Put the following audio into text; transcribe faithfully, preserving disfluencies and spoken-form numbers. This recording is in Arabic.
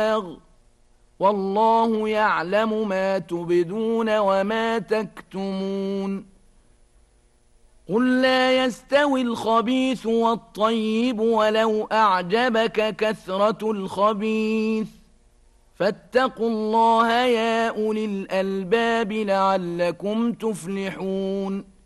والله يعلم ما تبدون وما تكتمون قل لا يستوي الخبيث والطيب ولو أعجبك كثرة الخبيث فاتقوا الله يا أولي الألباب لعلكم تفلحون